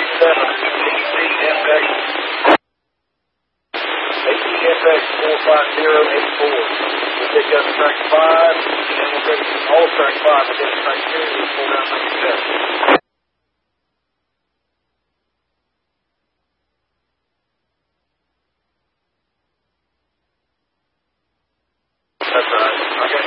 ATFX 45084. We'll pick up track 5, and then we'll take all track 5 and then track 2 and pull down number 7. That's right. Okay.